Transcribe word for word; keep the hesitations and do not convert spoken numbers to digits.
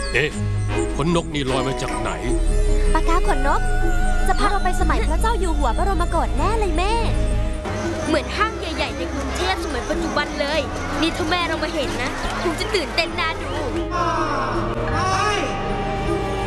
เอ๊ะขนนกนี่ลอยมาจากไหนปากกาขนนกจะพาเราไปสมัยพระเจ้าอยู่หัวบรมโกศแน่เลยแม่เหมือนห้างใหญ่ๆในกรุงเทพสมัยปัจจุบันเลยนี่ถ้าแม่เรามาเห็นนะคงจะตื่นเต้นน่าดู